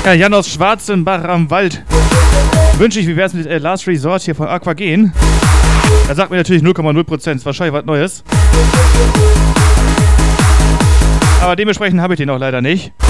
Ja, Jan aus Schwarzenbach am Wald. Wünsche ich, wie wär's mit Last Resort hier von Aquagen? Er sagt mir natürlich 0,0%, ist wahrscheinlich was Neues. Aber dementsprechend habe ich den auch leider nicht.